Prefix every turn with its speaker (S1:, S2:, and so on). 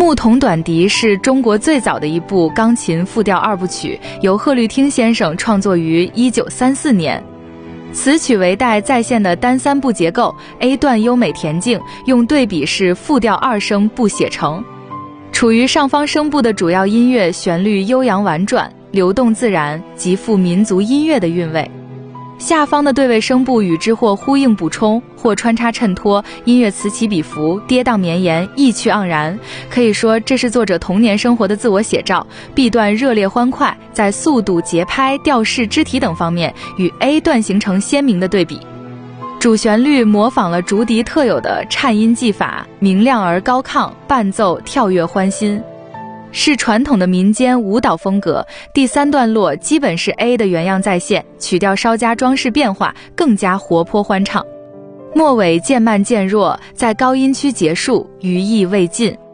S1: 牧童短笛是中国最早的一部钢琴复调二部曲，由贺绿汀先生创作于1934年。此曲为带再现的单三部结构 ，A 段优美恬静，用对比式复调二声部写成。处于上方声部的主要音乐旋律悠扬婉转，流动自然，极富民族音乐的韵味。下方的对位声部与之或呼应补充，或穿插衬托，音乐此起彼伏，跌宕绵延，意趣盎然。可以说这是作者童年生活的自我写照。B 段热烈欢快，在速度、节拍、调式、肢体等方面与 A 段形成鲜明的对比。主旋律模仿了竹笛特有的颤音技法，明亮而高亢，伴奏跳跃欢欣，是传统的民间舞蹈风格。第三段落基本是 A 的原样再现，曲调稍加装饰变化，更加活泼欢畅。末尾渐慢渐弱，在高音区结束，余意未尽。